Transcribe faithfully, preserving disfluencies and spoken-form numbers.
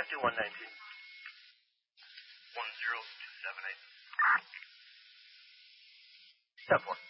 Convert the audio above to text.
fifty-one nineteen. one zero two seven eight. ten four.